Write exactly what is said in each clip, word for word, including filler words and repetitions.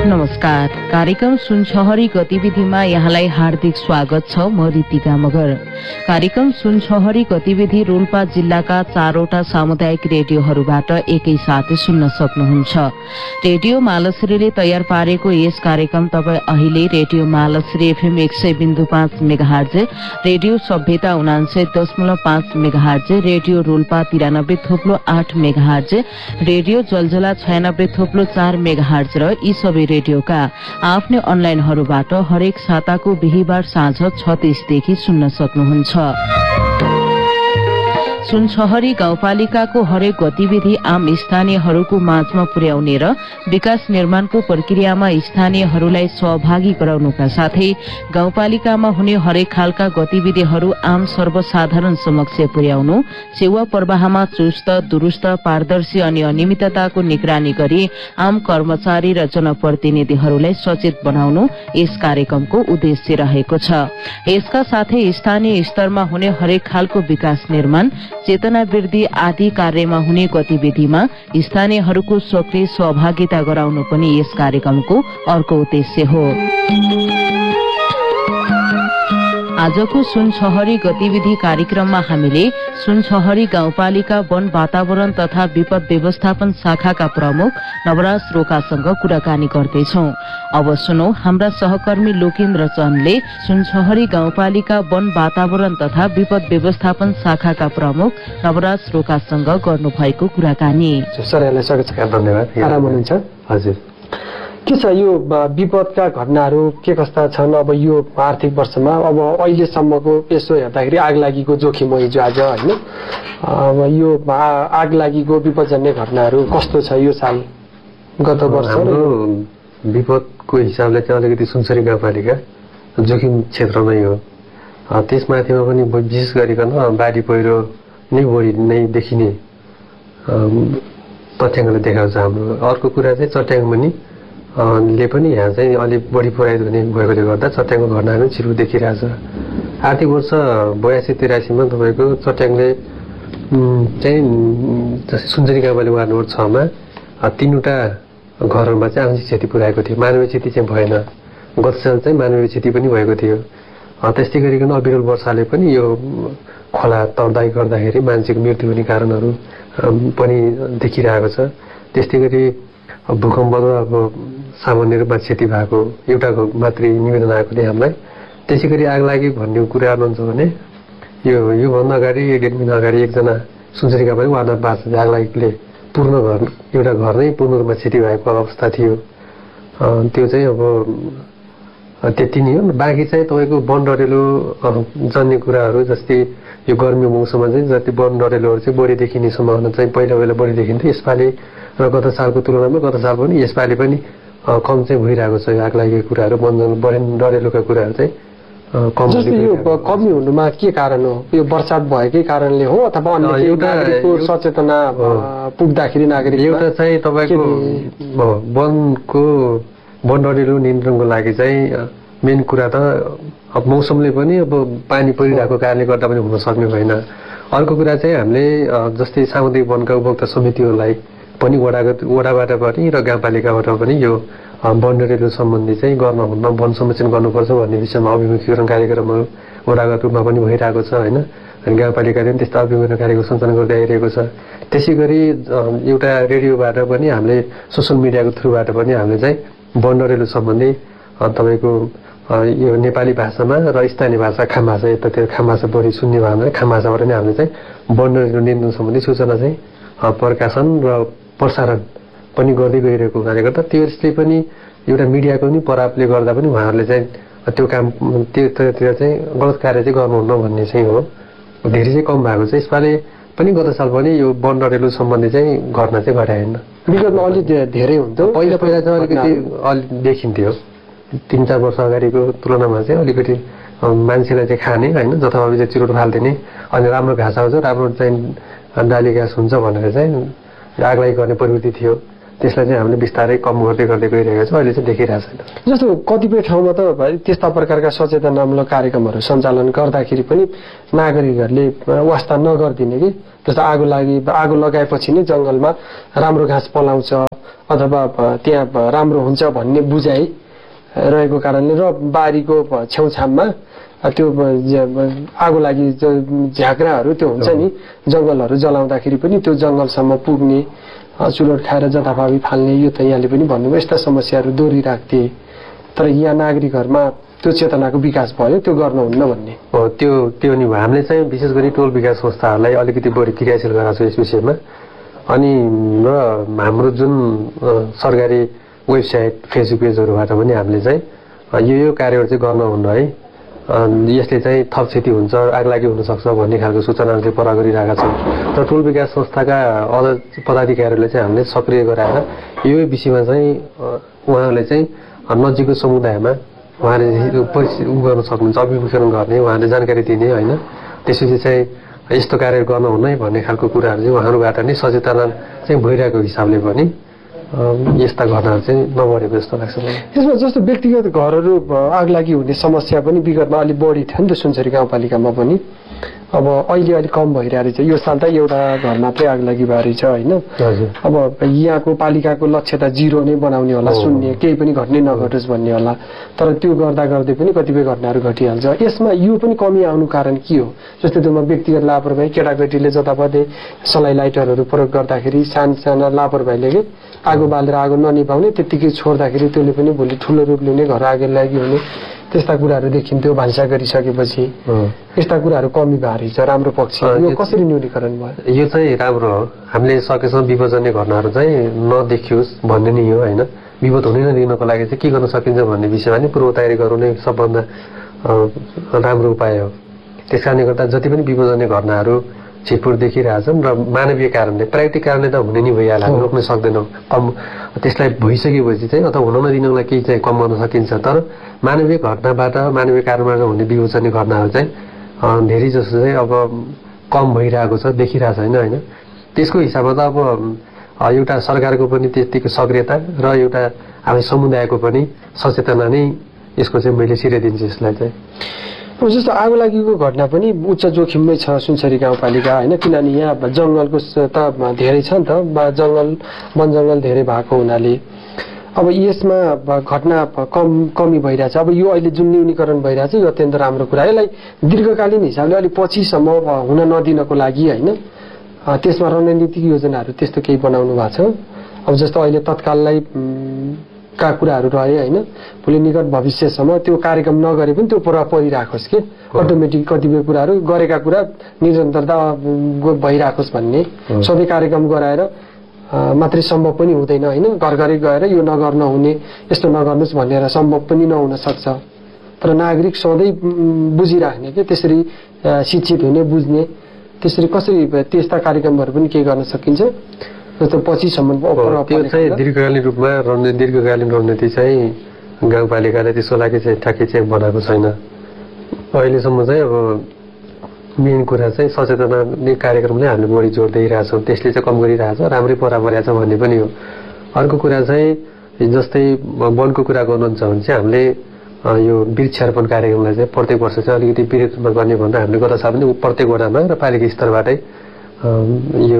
नमस्कार, कार्यक्रम सुनछहरी गतिविधिमा यहाँलाई हार्दिक स्वागत छ। म रितिका मगर। कार्यक्रम सुनछहरी गतिविधि रोल्पा जिल्लाका चारवटा सामुदायिक रेडियोहरूबाट एकैसाथ सुन्न सक्नुहुन्छ। रेडियो मालश्रीले तयार पारेको यस कार्यक्रम तपाईँ अहिले रेडियो मालश्री एफएम एक सय बिन्दु पाँच मेगाहर्ज, रेडियो सभ्यता उनान्सय दशमलव पाँच मेगाहर्ज, रेडियो रोल्पा तिरानब्बे थोप्लो आठ मेगाहर्ज, रेडियो जलजला छयानब्बे थोप्लो चार मेगाहर्ज र यी सबै रेडियोका आफ्नै अनलाइनहरूबाट हरेक साताको बिहीबार साँझ छ तीसदेखि सुन्न सक्नुहुन्छ। सुनछहरी गाउँपालिकाको हरेक गतिविधि आम स्थानीयहरूको माझमा पुर्याउने र विकास निर्माणको प्रक्रियामा स्थानीयहरूलाई सहभागी गराउनुका साथै गाउँपालिकामा हुने हरेक खालका गतिविधिहरू आम सर्वसाधारण समक्ष पुर्याउनु, सेवा प्रवाहमा चुस्त, दुरुस्त, पारदर्शी अनि अनियमितताको निगरानी गरी आम कर्मचारी र जनप्रतिनिधिहरूलाई सचेत बनाउनु यस कार्यक्रमको उद्देश्य रहेको छ। यसका साथै स्थानीय स्तरमा हुने हरेक खालको विकास निर्माण, चेतना वृद्धि आदि कार्यमा हुने गतिविधिमा स्थानीयहरूको सक्रिय सहभागिता गराउनु पनि यस कार्यक्रमको अर्को उद्देश्य हो। आजको सुनछहरी गतिविधि कार्यक्रममा हामीले सुनछहरी गाउँपालिका वन वातावरण तथा विपद व्यवस्थापन शाखाका प्रमुख नवराज रोकासँग कुराकानी गर्दैछौं। अब सुनौ हाम्रा सहकर्मी लोकेन्द्र चन्दले सुनछहरी गाउँपालिका वन वातावरण तथा विपद व्यवस्थापन शाखाका प्रमुख नवराज रोकासँग गर्नुभएको कुराकानी। सर, यहाँलाई स्वागत छ। धन्यवाद। आराम हुनुहुन्छ? हजुर। के छ यो विपदका घटनाहरू के कस्ता छन्? अब यो आर्थिक वर्षमा अब अहिलेसम्मको यसो हेर्दाखेरि आगलागीको जोखिम हो हिजो आज, होइन? अब यो आगलागीको विपदजन्य घटनाहरू कस्तो छ यो साल, गत वर्ष? विपदको हिसाबले चाहिँ अलिकति सुनसरी गाउँपालिका जोखिम क्षेत्रमै हो। त्यसमाथिमा पनि विशेष गरिकन बाढी पहिरो नै बढी नै देखिने तथ्याङ्कले देखाउँछ हाम्रो। अर्को कुरा चाहिँ चट्याङ पनि ले पनि यहाँ चाहिँ अलिक बढी प्रभावित हुने भएकोले गर्दा चट्याङको घटनाहरू छिटो देखिरहेछ। आर्थिक वर्ष बयासी तिरासीमा तपाईँको चट्याङले चाहिँ सुनसरी गाउँपालिका वार्ड नम्बर छमा तीनवटा घरहरूमा चाहिँ आंशिक क्षति पुर्याएको थियो। मानवीय क्षति चाहिँ भएन। गत साल चाहिँ मानवीय क्षति पनि भएको थियो। त्यस्तै गरिकन अविरल वर्षाले पनि यो खोला तर्दाइ गर्दाखेरि मान्छेको मृत्यु हुने कारणहरू पनि देखिरहेको छ। त्यस्तै गरी भूकम्पमा अब सामान्य रूपमा क्षति भएको एउटा मात्रै निवेदन आएकोले हामीलाई। त्यसै गरी आगलागी भन्ने कुरा आउनुहुन्छ भने यो योभन्दा अगाडि एक डेढ महिना अगाडि एकजना सुनसरी गाउँपालिका वार्ड नम्बर पाँच आगलागीले पूर्ण घर एउटा घर नै पूर्ण रूपमा क्षति भएको अवस्था थियो। त्यो चाहिँ अब त्यति नै हो। बाँकी चाहिँ तपाईँको वन डरेलो जन्य कुराहरू जस्तै यो गर्मी मौसममा चाहिँ जति वन डरेलोहरू चाहिँ बढी देखिने सम्भावना चाहिँ पहिला पहिला बढी देखिन्थ्यो। यसपालि र गत सालको तुलनामा गत साल पनि यसपालि पनि कम चाहिँ भइरहेको छ। आगलागीको कुराहरू, वन डरेलोका कुराहरू चाहिँ कम। यो कमी हुनुमा के कारण हो? यो वर्षात भएकै कारणले हो अथवा अन्य एउटा सचेतना पुग्दाखेरि नागरिक? एउटा चाहिँ तपाईँको वनको वन डरेलो नियन्त्रणको लागि चाहिँ मेन कुरा त अब मौसमले पनि अब पानी परिरहेको कारणले गर्दा पनि हुन सक्ने होइन। अर्को कुरा चाहिँ हामीले जस्तै सामुदायिक वनका उपभोक्ता समितिहरूलाई पनि वडागत वडाबाट पनि र गाउँपालिकाबाट पनि यो वन डरेलो सम्बन्धी चाहिँ गर्न हुन्न, वन संरक्षण गर्नुपर्छ भन्ने विषयमा अभिमुखीकरण कार्यक्रमहरू वडागत रूपमा पनि भइरहेको छ, होइन? अनि गाउँपालिकाले पनि त्यस्तो अभिमुखीकरण कार्यक्रम सञ्चालन गर्दै आइरहेको छ। त्यसै गरी एउटा रेडियोबाट पनि हामीले सोसियल मिडियाको थ्रुबाट पनि हामीले चाहिँ वन डरेलो सम्बन्धी तपाईँको यो नेपाली भाषामा र स्थानीय भाषा खाम भाषा यतातिर खाम भाषा बढी सुन्ने भयो भने खाम भाषाबाट नै हामीले चाहिँ वन डरेलो नियन्त्रण सम्बन्धी सूचना चाहिँ प्रकाशन र प्रसारण पनि गर्दै गइरहेको हुनाले गर्दा त्यसले पनि एउटा मिडियाको पनि प्रभावले गर्दा पनि उहाँहरूले चाहिँ त्यो काम त्योतिर चाहिँ गलत कार्य चाहिँ गर्नुहुन्न भन्ने चाहिँ हो। धेरै चाहिँ कम भएको छ। यसपालि पनि गत साल पनि यो वन डरेलो सम्बन्धी चाहिँ घटना चाहिँ घटाएन। विगतमा अलिक धेरै हुन्थ्यो। पहिला पहिला चाहिँ अलिकति अलिक देखिन्थ्यो। तिन चार वर्ष अगाडिको तुलनामा चाहिँ अलिकति मान्छेलाई चाहिँ खाने, होइन, जथाभावी चाहिँ चिरोट फालिदिने, अनि राम्रो घाँस आउँछ, राम्रो चाहिँ डाली घाँस हुन्छ भनेर चाहिँ आगलागी गर्ने प्रवृत्ति थियो। त्यसलाई चाहिँ हामीले बिस्तारै कम गर्दै गर्दै गइरहेको छ। अहिले चाहिँ देखिरहेको छैन। जस्तो कतिपय ठाउँमा त त्यस्ता प्रकारका सचेतनामूलक कार्यक्रमहरू सञ्चालन गर्दाखेरि पनि नागरिकहरूले वास्ता नगरिदिने कि जस्तो आगो लागि आगो लगाएपछि नै जङ्गलमा राम्रो घाँस पलाउँछ, अथवा त्यहाँ राम्रो हुन्छ भन्ने बुझाइ रहेको कारणले र बारीको छेउछाममा त्यो आगो लागि झाँक्राहरू त्यो हुन्छ नि जङ्गलहरू जलाउँदाखेरि पनि त्यो जङ्गलसम्म पुग्ने चुलोट खाएर जताभावी फाल्ने यो त यहाँले पनि भन्नुभयो यस्ता समस्याहरू दोहोरिराख्थे तर यहाँ नागरिकहरूमा त्यो चेतनाको विकास भयो त्यो गर्नुहुन्न भन्ने हो त्यो त्यो नि हामीले चाहिँ विशेष गरी टोल विकास संस्थाहरूलाई अलिकति बढी क्रियाशील गराएको छ यस विषयमा अनि र हाम्रो जुन सरकारी वेबसाइट फेसबुक पेजहरूबाट पनि हामीले चाहिँ यो यो कार्यहरू चाहिँ गर्नुहुन्न है यसले चाहिँ थप क्षति हुन्छ आगलागी हुनसक्छ भन्ने खालको सूचनाहरू चाहिँ पर गरिरहेका छौँ र टोल विकास संस्थाका अझ पदाधिकारीहरूले चाहिँ हामीले सक्रिय गराएर यो विषयमा चाहिँ उहाँहरूले चाहिँ नजिकको समुदायमा उहाँले परिस्थिति उ गर्न सक्नुहुन्छ अभिमुखीकरण गर्ने उहाँले जानकारी दिने होइन त्यसपछि चाहिँ यस्तो कार्य गर्नुहुन्न है भन्ने खालको कुराहरू चाहिँ उहाँहरूबाट नै सचेतना चाहिँ भइरहेको हिसाबले पनि यस्ता घटनाहरू चाहिँ नबढेको जस्तो लाग्छ यसमा जस्तो व्यक्तिगत घरहरू आगलागी हुने समस्या पनि विगतमा अलिक बढी थियो नि त सुनसरी गाउँपालिकामा पनि अब अहिले अलिक कम भइरहेको रहेछ यो साल त एउटा घर मात्रै आगलागी भएको रहेछ होइन अब यहाँको पालिकाको लक्ष्य त जिरो नै बनाउने होला शून्य केही पनि घट्ने नघटोस् भन्ने होला तर त्यो गर्दा गर्दै पनि कतिपय घटनाहरू घटिहाल्छ यसमा यो पनि कमी आउनु कारण के हो जस्तै त्योमा व्यक्तिगत लापरवाही केटाकेटीले जतापतै सलाई लाइटरहरू प्रयोग गर्दाखेरि सानो साना लापरवाहीले के आगो बालेर आगो ननिभाउने त्यत्तिकै छोड्दाखेरि त्यसले पनि भोलि ठुलो रूप लिने घर आगो लागि हुने त्यस्ता कुराहरू देखिन्थ्यो भान्सा गरिसकेपछि यस्ता कुराहरू कमी भएको रहेछ राम्रो पक्ष यो कसरी न्यूनीकरण भयो यो चाहिँ राम्रो हो हामीले सकेसम्म विपजनीय घटनाहरू चाहिँ नदेखियोस् भन्ने नै हो होइन विपद हुनै नदिनको लागि चाहिँ के गर्न सकिन्छ भन्ने विषयमा नि पूर्व तयारी गर्नु नै सबभन्दा राम्रो उपाय हो त्यस कारणले गर्दा जति पनि विपजनीय घटनाहरू छिटफुट देखिरहेछन् र मानवीय कारणले प्राकृतिक कारणले त हुने नै भइहाल्छ हामी रोक्न सक्दैनौँ कम त्यसलाई भइसकेपछि चाहिँ अथवा हुन नदिनलाई केही चाहिँ कम गर्न सकिन्छ तर मानवीय घटनाबाट मानवीय कारणबाट हुने विभोजनीय घटनाहरू चाहिँ धेरै जसो चाहिँ अब कम भइरहेको छ देखिरहेको छैन होइन त्यसको हिसाबमा त अब एउटा सरकारको पनि त्यतिको सक्रियता र एउटा हामी समुदायको पनि सचेतना नै यसको चाहिँ मैले श्रेय दिन्छु यसलाई चाहिँ जस्तो आगो लागेको घटना पनि उच्च जोखिममै छ सुनसरी गाउँपालिका होइन किनभने यहाँ जङ्गलको त धेरै छ नि त जङ्गल वन जङ्गल धेरै भएको हुनाले अब यसमा घटना कम कमी भइरहेछ अब यो अहिले जुन न्यूनीकरण भइरहेछ यो अत्यन्त राम्रो कुरा यसलाई दीर्घकालीन हिसाबले अलिक पछिसम्म हुन नदिनको लागि होइन त्यसमा रणनीतिक योजनाहरू त्यस्तो केही बनाउनु भएको छ अब जस्तो अहिले तत्काललाई का कुराहरू रहे होइन भोलि निकट भविष्यसम्म त्यो कार्यक्रम नगरे पनि त्यो प्रभाव परिराखोस् कि अटोमेटिक कतिपय कुराहरू गरेका कुरा निरन्तरता भइराखोस् भन्ने सबै कार्यक्रम गराएर मात्रै सम्भव पनि हुँदैन होइन घर घरै गएर यो नगर्न हुने यस्तो नगर्नुहोस् भनेर सम्भव पनि नहुन सक्छ तर नागरिक सधैँ बुझिराख्ने के त्यसरी शिक्षित हुने बुझ्ने त्यसरी कसरी त्यस्ता कार्यक्रमहरू पनि केही गर्न सकिन्छ जस्तो पछिसम्म त्यो चाहिँ दीर्घकालीन रूपमा रणनीति दीर्घकालीन रणनीति चाहिँ गाउँपालिकाले त्यसको लागि चाहिँ ठ्याक्कै चाहिँ बनाएको छैन अहिलेसम्म चाहिँ अब मेन कुरा चाहिँ सचेतना कार्यक्रमले हामीले बढी जोड दिइरहेछौँ त्यसले चाहिँ कम गरिरहेछ राम्रै परा परेछ भन्ने पनि हो अर्को कुरा चाहिँ जस्तै वनको कुरा गर्नुहुन्छ भने चाहिँ हामीले यो वृक्षारोपण कार्यक्रमलाई चाहिँ प्रत्येक वर्ष चाहिँ अलिकति विरोध रूपमा गर्ने भन्दा हामीले गत साल पनि प्रत्येक वडामा र पालिका स्तरबाटै यो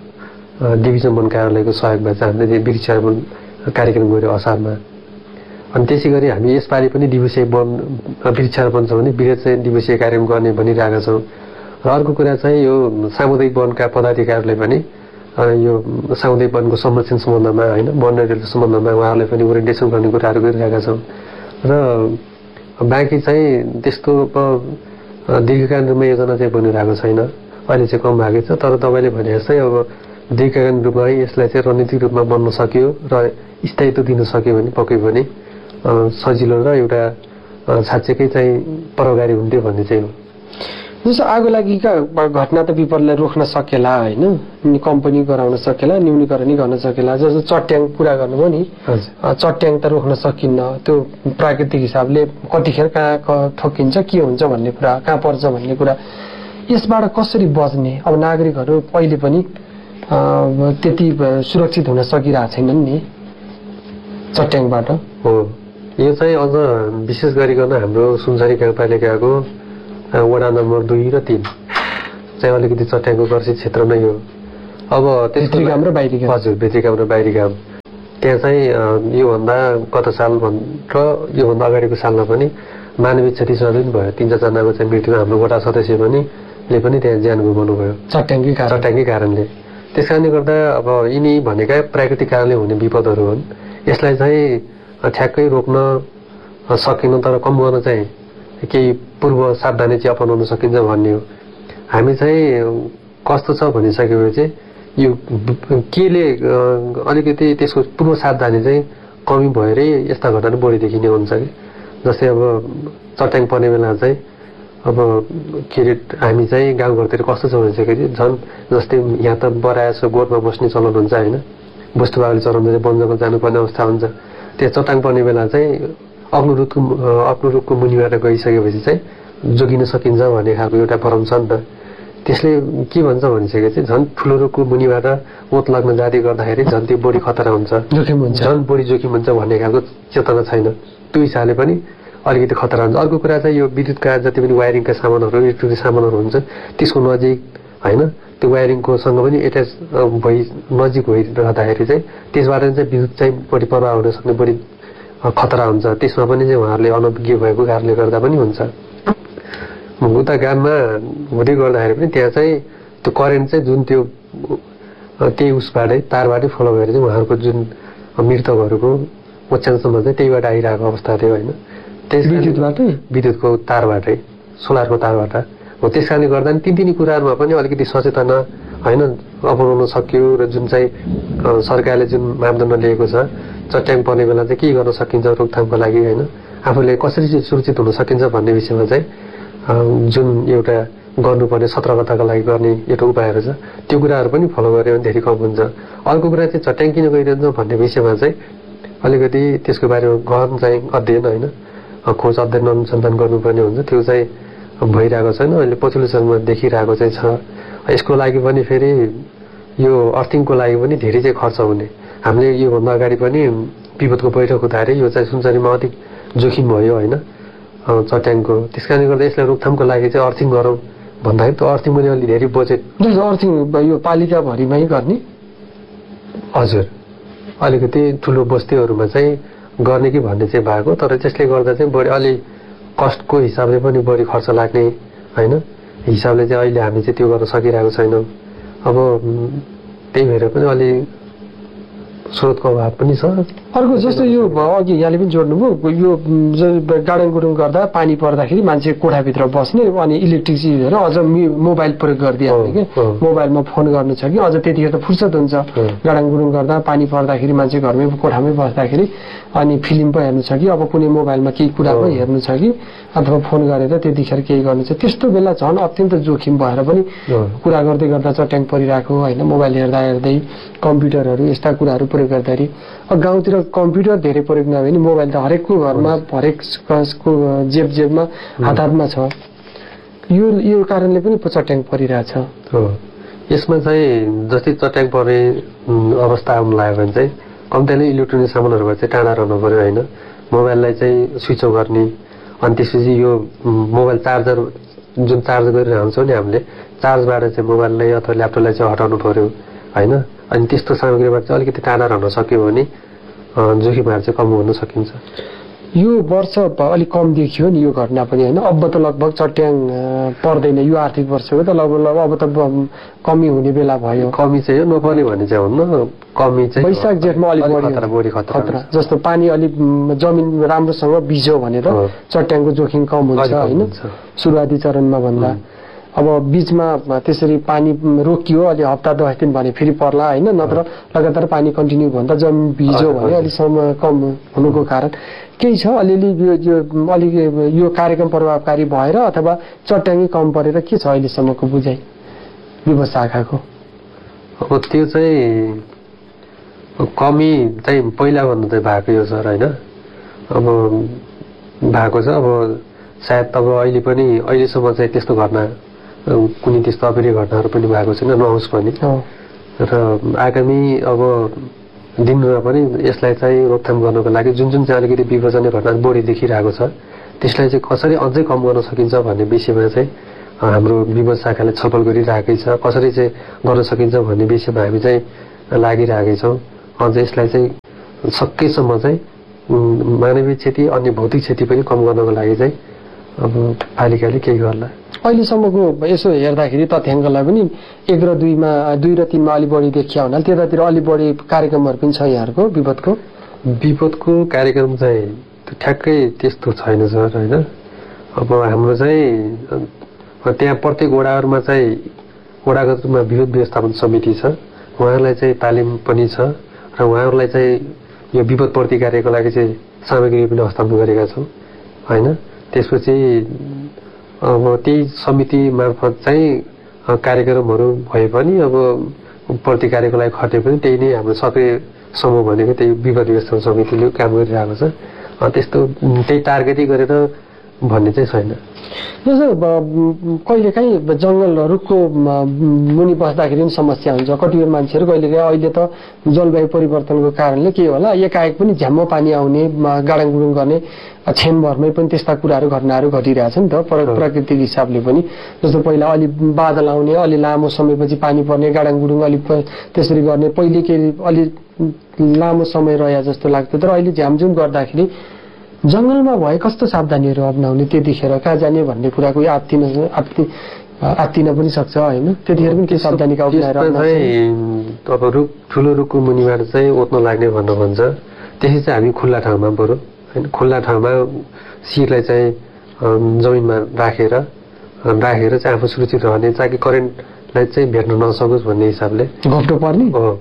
डिभिजन वन कार्यालयको सहयोगमा चाहिँ हामीले वृक्षारोपण कार्यक्रम गऱ्यौँ असारमा अनि त्यसै गरी हामी यसपालि पनि दिवसीय वन वृक्षारोपण छ भने वृहत चाहिँ दिवसीय कार्यक्रम गर्ने भनिरहेका छौँ र अर्को कुरा चाहिँ यो सामुदायिक वनका पदाधिकारीहरूले पनि यो सामुदायिक वनको संरक्षण सम्बन्धमा होइन वन रेलको सम्बन्धमा उहाँहरूले पनि ओरिएन्टेसन गर्ने कुराहरू गरिरहेका छौँ र बाँकी चाहिँ त्यस्तो दीर्घकालीन रूपमा योजना चाहिँ बनिरहेको छैन अहिले चाहिँ कम भएको छ तर तपाईँले भने जस्तै अब दीर्घकालीन रूपमा यसलाई चाहिँ रणनीतिक रूपमा बन्न सक्यो र स्थायित्व दिन सक्यो भने पक्कै पनि सजिलो र एउटा साँच्चैकै चाहिँ प्रभावकारी हुन्थ्यो भन्ने चाहिँ हो जस्तो आगो लागेका घटना त विपदलाई रोक्न सकेला होइन कम पनि गराउन सकेला न्यूनीकरण गर्न सकेला जस्तो चट्याङ कुरा गर्नुभयो नि चट्याङ त रोक्न सकिन्न त्यो प्राकृतिक हिसाबले कतिखेर कहाँ ठोकिन्छ के हुन्छ भन्ने कुरा कहाँ पर्छ भन्ने कुरा यसबाट कसरी बच्ने अब नागरिकहरू पहिले पनि त्यति सुरक्षित हुन सकिरहेको छैनन् नि चट्याङबाट हो यो चाहिँ अझ विशेष गरिकन हाम्रो सुनसरी गाउँपालिकाको वडा नम्बर दुई र तीन चाहिँ अलिकति चट्याङको कर्सित क्षेत्र नै हो अब भित्री काम र बाहिरी काम हजुर भित्री काम र बाहिरी काम त्यहाँ चाहिँ योभन्दा गत साल र योभन्दा अगाडिको सालमा पनि मानवीय क्षति सधैँ भयो। तीन चारजनाको चाहिँ मृत्यु, हाम्रो वडा सदस्य पनि ले पनि त्यहाँ ज्यान गुमाउनु भयो चट्याङकै कारण चट्याङकै कारणले। त्यस कारणले गर्दा अब यिनी भनेका प्राकृतिक कारणले हुने विपदहरू हुन्। यसलाई चाहिँ ठ्याक्कै रोक्न सकिन, तर कम गर्न चाहिँ केही पूर्व सावधानी चाहिँ अपनाउन सकिन्छ भन्ने हो। हामी चाहिँ कस्तो छ भनिसकेपछि यो केले अलिकति त्यसको पूर्व सावधानी चाहिँ कमी भएरै यस्ता घटना बढी देखिने हुन्छ कि। जस्तै अब चट्याङ पर्ने बेला चाहिँ अब के अरे हामी चाहिँ गाउँघरतिर कस्तो छ भनिसकेपछि झन् जस्तै यहाँ त बराए छ गोठमा बस्ने चलन हुन्छ होइन, बस्तु बाबुले चलाउनु चाहिँ वन जङ्गल जानुपर्ने अवस्था हुन्छ। त्यो चट्याङ पर्ने बेला चाहिँ अग्लो रुखको अग्लो रुखको मुनिबाट गइसकेपछि चाहिँ जोगिन सकिन्छ भन्ने खालको एउटा भरम छ नि त। त्यसले के भन्छ भनिसकेपछि झन् ठुलो रुखको मुनिबाट ओत लाग्न जाँदै गर्दाखेरि झन् त्यो बढी खतरा हुन्छ, जोखिम हुन्छ, झन् बढी जोखिम हुन्छ भन्ने खालको चेतना छैन। त्यो हिसाबले पनि अलिकति खतरा हुन्छ। अर्को कुरा चाहिँ यो विद्युतका जति पनि वायरिङका सामानहरू, इलेक्ट्रिक सामानहरू हुन्छ त्यसको नजिक होइन, त्यो वायरिङको सँग पनि एट्याच भइ नजिक भइरहँदाखेरि चाहिँ त्यसबाट चाहिँ विद्युत चाहिँ बढी प्रभाव हुन सक्ने बढी खतरा हुन्छ। त्यसमा पनि चाहिँ उहाँहरूले अनभिज्ञ भएको कारणले गर्दा पनि हुन्छ। उता गाममा हुँदै गर्दाखेरि पनि त्यहाँ चाहिँ त्यो करेन्ट चाहिँ जुन त्यो त्यही उसबाटै तारबाटै फलो भएर चाहिँ उहाँहरूको जुन मृतकहरूको ओछ्यानसम्म चाहिँ त्यहीबाट आइरहेको अवस्था थियो होइन। त्यस विद्युतबाटै विद्युतको तारबाटै सोलरको तारबाट हो। त्यस कारणले गर्दा नि तिन तिन कुराहरूमा पनि अलिकति सचेतना होइन अपनाउन सक्यो। र जुन चाहिँ सरकारले जुन मापदण्ड लिएको छ चट्याङ पर्ने बेला चाहिँ के गर्न सकिन्छ रोकथामको लागि होइन, आफूले कसरी चाहिँ सुरक्षित हुन सकिन्छ भन्ने विषयमा चाहिँ जुन एउटा गर्नुपर्ने सतर्कताको लागि गर्ने एउटा उपायहरू छ त्यो कुराहरू पनि फलो गऱ्यो भने धेरै कम हुन्छ। अर्को कुरा चाहिँ चट्याङ किन गइरहन्छ भन्ने विषयमा चाहिँ अलिकति त्यसको बारेमा गहन चाहिँ अध्ययन होइन खोज अध्ययन अनुसन्धान गर्नुपर्ने हुन्छ। त्यो चाहिँ भइरहेको छैन, अहिले पछिल्लो समयमा देखिरहेको चाहिँ छ। यसको लागि पनि फेरि यो अर्थिङको लागि पनि धेरै चाहिँ खर्च हुने। हामीले योभन्दा अगाडि पनि विपदको बैठक हुँदाखेरि यो चाहिँ सुनसरीमा अधिक जोखिम भयो होइन चट्याङको। त्यस कारणले गर्दा यसलाई रोकथामको लागि चाहिँ अर्थिङ गरौँ भन्दाखेरि त्यो अर्थिङ पनि अलिक धेरै बजेट अर्थिङ यो पालिकाभरिमै गर्ने। हजुर, अलिकति ठुलो बस्तीहरूमा चाहिँ गर्ने कि भन्ने चाहिँ भएको, तर त्यसले गर्दा चाहिँ बढी अलि कस्टको हिसाबले पनि बढी खर्च लाग्ने होइन हिसाबले चाहिँ अहिले हामी चाहिँ त्यो गर्न सकिरहेको छैनौँ। अब त्यही भएर पनि अलि स्रोतको अभाव पनि छ। अर्को जस्तो यो अघि यहाँले पनि जोड्नुभयो यो गाडाङ गुडुङ गर्दा पानी पर्दाखेरि मान्छे कोठाभित्र बस्ने अनि इलेक्ट्रिक चिजहरू अझ मोबाइल प्रयोग गरिदिहाल्ने कि मोबाइलमा फोन गर्नु छ कि अझ त्यतिखेर त फुर्सद हुन्छ। गाडाङ गुडुङ गर्दा पानी पर्दाखेरि मान्छे घरमै कोठामै बस्दाखेरि अनि फिल्म पो हेर्नु छ कि अब कुनै मोबाइलमा केही कुरा पो हेर्नु छ कि अथवा फोन गरेर त्यतिखेर केही गर्नु छ। त्यस्तो बेला झन् अत्यन्त जोखिम भएर पनि कुरा गर्दै गर्दा चट्याङ परिरहेको होइन, मोबाइल हेर्दा हेर्दै कम्प्युटरहरू यस्ता कुराहरू प्रयोग गर्दाखेरि। अब गाउँतिर कम्प्युटर धेरै प्रयोग नभए नि मोबाइल त हरेकको घरमा हरेकको जेब जेबमा हात हातमा छ। यो यो कारणले पनि चट्याङ परिरहेछ। यसमा चाहिँ जस्तै चट्याङ पर्ने अवस्था आउनु लाग्यो भने चाहिँ कम्तीले इलेक्ट्रोनिक सामानहरूबाट चाहिँ टाढा रहनु पऱ्यो होइन। मोबाइललाई चाहिँ स्विच अफ गर्ने, अनि त्यसपछि यो मोबाइल चार्जर जुन चार्ज गरिरहन्छौँ नि हामीले चार्जबाट चाहिँ मोबाइललाई अथवा ल्यापटपलाई चाहिँ हटाउनु पऱ्यो होइन। अनि त्यस्तो सामग्रीबाट चाहिँ अलिकति टाढा रहन सक्यो भने जोखिमहरू चाहिँ कम हुन सकिन्छ। यो वर्ष अलिक कम देखियो नि यो घटना पनि होइन। अब त लगभग चट्याङ पर्दैन यो आर्थिक वर्ष हो त लगभग अब त कमी हुने बेला भयो। कमी चाहिँ नपर्ने भन्ने चाहिँ हुन्न, कमी चाहिँ वैशाख जेठमा अलिक बढी खतरा जस्तो पानी अलिक जमिन राम्रोसँग बिज्यो भने त चट्याङको जोखिम कम हुन्छ होइन सुरुवाती चरणमा भन्दा। अब बिचमा त्यसरी पानी रोकियो अलि हप्ता दस दिन भने फेरि पर्ला होइन, नत्र लगातार पानी कन्टिन्यू भन्दा जमिन भिज्यो भने अलिक समय कम हुनुको कारण केही छ अलिअलि यो अलिक यो कार्यक्रम प्रभावकारी भएर अथवा चट्याङै कम परेर के छ अहिलेसम्मको बुझाइ विपद शाखाको? अब त्यो चाहिँ कमी चाहिँ पहिलाभन्दा चाहिँ भएको यो सर होइन, अब भएको छ। अब सायद अब अहिले पनि अहिलेसम्म चाहिँ त्यस्तो घटना कुनै त्यस्तो अप्रिय घटनाहरू पनि भएको छैन, नहोस् पनि। र आगामी अब दिनमा पनि यसलाई चाहिँ रोकथाम गर्नको लागि जुन जुन चाहिँ अलिकति विपदजन्य घटनाहरू बढी देखिरहेको छ त्यसलाई चाहिँ कसरी अझै कम गर्न सकिन्छ भन्ने विषयमा चाहिँ हाम्रो विपद शाखाले छलफल गरिरहेकै छ। कसरी चाहिँ गर्न सकिन्छ भन्ने विषयमा हामी चाहिँ लागिरहेकै छौँ। अझ यसलाई चाहिँ सकेसम्म चाहिँ मानवीय क्षति अन्य भौतिक क्षति पनि कम गर्नको लागि चाहिँ अब पालिकाले केही गर्ला। अहिलेसम्मको यसो हेर्दाखेरि तथ्याङ्कलाई पनि एक र दुईमा दुई र तिनमा अलि बढी देखिया हुनाले त्यतातिर अलि बढी कार्यक्रमहरू पनि छ यहाँहरूको विपदको विपदको कार्यक्रम चाहिँ ठ्याक्कै त्यस्तो छैन सर होइन। अब हाम्रो चाहिँ त्यहाँ प्रत्येक वडाहरूमा चाहिँ वडागत रूपमा विरोध व्यवस्थापन समिति छ, उहाँहरूलाई चाहिँ तालिम पनि छ र उहाँहरूलाई चाहिँ यो विपद प्रतिकारको लागि चाहिँ सामग्री पनि हस्तान्तरण गरेका छौँ होइन। त्यसपछि अब त्यही समिति मार्फत चाहिँ कार्यक्रमहरू भए पनि अब प्रतिकारको लागि खटे पनि त्यही नै हाम्रो सक्रिय समूह भनेको त्यही विपद व्यवस्थापन समितिले काम गरिरहेको छ। त्यस्तो त्यही टार्गेटै गरेर भन्ने चाहिँ छैन। जस्तो कहिलेकाहीँ जङ्गल रुखको मुनि बस्दाखेरि पनि समस्या हुन्छ। कतिपय मान्छेहरू कहिलेकाहीँ अहिले त जलवायु परिवर्तनको कारणले के होला एकाएक पनि झ्याम्म पानी आउने गाडाङगुडुङ गर्ने छेमभरमै पनि त्यस्ता कुराहरू घटनाहरू घटिरहेछ नि त प्राकृतिक हिसाबले पनि। जस्तो पहिला अलि बादल आउने अलि लामो समयपछि पानी पर्ने गाडाङगुडुङ अलिक त्यसरी गर्ने पहिले के अलि लामो समय रह्यो जस्तो लाग्थ्यो। तर अहिले झ्यामझुम गर्दाखेरि जङ्गलमा भए कस्तो सावधानीहरू अप्नाउने त्यतिखेर कहाँ जाने भन्ने कुराको आत्तिन आत्ति आत्तिन पनि सक्छ होइन। त्यतिखेर पनि के सावधानीका अप्नाएर अब रुख ठुलो रुखको मुनिबाट चाहिँ ओत्न लाग्ने भन्नु भन्छ। त्यसै चाहिँ हामी खुल्ला ठाउँमा बरु होइन खुल्ला ठाउँमा शिरलाई चाहिँ जमिनमा राखेर राखेर चाहिँ आफू सुरक्षित रहने ताकि करेन्टलाई चाहिँ भेट्न नसकोस् भन्ने हिसाबले घप्टो पर्ने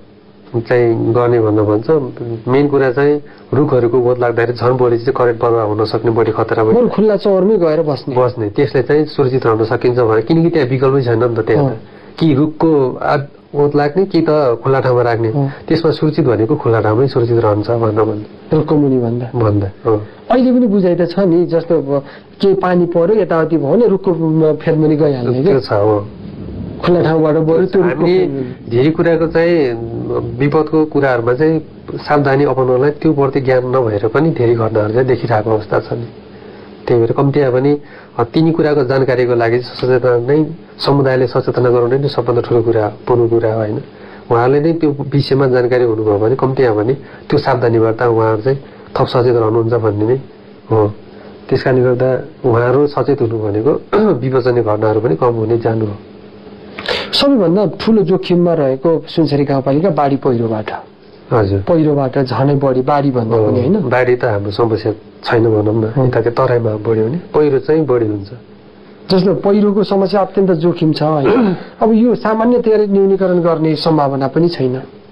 चाहिँ गर्ने भन्नु भन्छ। मेन कुरा चाहिँ रुखहरूको बोध लाग्दाखेरि झन् बढी चाहिँ करेन्ट प्रभाव हुन सक्ने बढी खतरा पनि खुल्ला चौरमै गएर बस्ने बस्ने त्यसले चाहिँ सुरक्षित रहन सकिन्छ भने किनकि त्यहाँ विकल्पै छैन नि त। त्यहाँ कि रुखको ओत लाग्ने कि त खुल्ला ठाउँमा राख्ने त्यसमा सुरक्षित भनेको खुल्ला ठाउँमै सुरक्षित रहन्छ भन्न भन्छ रुखको मुनि भन्दा भन्दा अहिले पनि बुझाइ त छ नि। जस्तो के पानी पर्यो यताउति भयो भने रुखको फेदमुनि गइहाल्ने त्यो छ हो खुल्ला ठाउँबाट बरु त्यो धेरै कुराको चाहिँ विपदको कुराहरूमा चाहिँ सावधानी अपनाउनलाई त्यो प्रति ज्ञान नभएर पनि धेरै घटनाहरू चाहिँ देखिरहेको अवस्था छ नि। त्यही भएर कम्तीमा पनि तिनी कुराको जानकारीको लागि सचेतना नै समुदायले सचेतना गराउने नै सबभन्दा ठुलो कुरा पूर्ण कुरा हो होइन। उहाँहरूले नै त्यो विषयमा जानकारी हुनुभयो भने कम्तीमा पनि त्यो सावधानीबाट उहाँहरू चाहिँ थप सचेत रहनुहुन्छ भन्ने नै हो। त्यस कारणले गर्दा उहाँहरू सचेत हुनु भनेको विपदजन्य घटनाहरू पनि कम हुने जानु हो। सबैभन्दा ठुलो जोखिममा रहेको सुनसरी गाउँपालिका बाढी पहिरोबाट हजुर पहिरोबाट झनै बढी बाढी भन्दा पनि होइन। बाढी त हाम्रो समस्या छैन भनौँ न यताको तराईमा बढ्यो भने पहिरो चाहिँ बढी हुन्छ। जस्तो पहिरोको समस्या अत्यन्त जोखिम छ होइन। अब यो सामान्यतया न्यूनीकरण गर्ने सम्भावना पनि छैन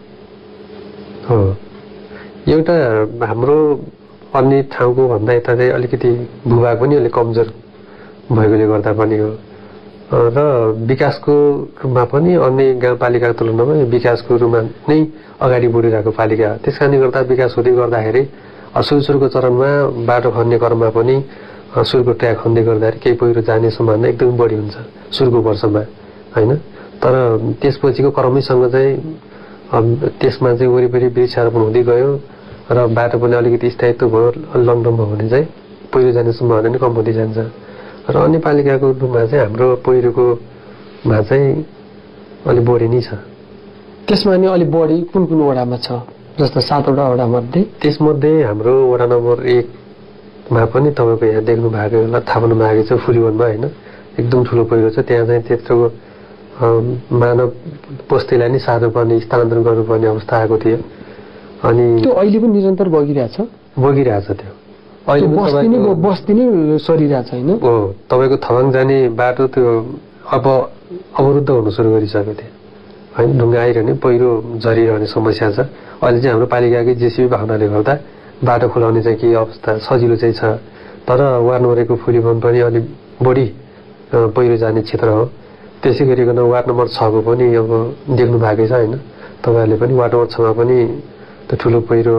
हो। एउटा हाम्रो अन्य ठाउँको भन्दा यता चाहिँ अलिकति भूभाग पनि अलिक कमजोर भएकोले गर्दा पनि हो र विकासको रूपमा पनि अन्य गाउँपालिकाको तुलनामा विकासको रूपमा नै अगाडि बढिरहेको पालिका। त्यस कारणले गर्दा विकास हुँदै गर्दाखेरि सुरु सुरुको चरणमा बाटो खन्ने क्रममा पनि सुरुको ट्र्याक खन्दै गर्दाखेरि केही पहिरो जाने सम्भावना एकदमै बढी हुन्छ सुरुको वर्षमा होइन। तर त्यसपछिको क्रमैसँग चाहिँ त्यसमा चाहिँ वरिपरि वृक्षारोपण हुँदै गयो र बाटो पनि अलिकति स्थायित्व भयो लङ टर्म भयो भने चाहिँ पहिरो जाने सम्भावना नै कम हुँदै जान्छ। र अन्य पालिकाको रूपमा चाहिँ हाम्रो पहिरोकोमा चाहिँ अलिक बढी नै छ। त्यसमा नि अलिक बढी कुन कुन वडामा छ जस्तो सातवटा वडामध्ये? त्यसमध्ये हाम्रो वडा नम्बर एकमा पनि तपाईँको यहाँ देख्नु भएको होला थाहा पाउनु भएको छ फुलीवनमा होइन एकदम ठुलो पहिरो छ। त्यहाँ चाहिँ त्यत्रो मानव बस्तीलाई नै सार्नुपर्ने स्थानान्तरण गर्नुपर्ने अवस्था आएको थियो। अनि त्यो अहिले पनि निरन्तर बगिरहेछ बगिरहेछ त्यो अहिले बस्ती नै सरिरहेछ होइन हो। तपाईँको थवाङ जाने बाटो त्यो अब अवरुद्ध हुन सुरु गरिसकेको थियो होइन। ढुङ्गा आइरहने पहिरो झरिरहने समस्या छ। अहिले चाहिँ हाम्रो पालिकाकै जेसिबी भावनाले गर्दा बाटो खुलाउने चाहिँ के अवस्था सजिलो चाहिँ छ। तर वार्ड नम्बर एकको फुलीवन पनि अलिक बढी पहिरो जाने क्षेत्र हो। त्यसै गरिकन वार्ड नम्बर छको पनि अब देख्नु भएकै छ होइन तपाईँहरूले पनि। वार्ड नम्बर छमा पनि त्यो ठुलो पहिरो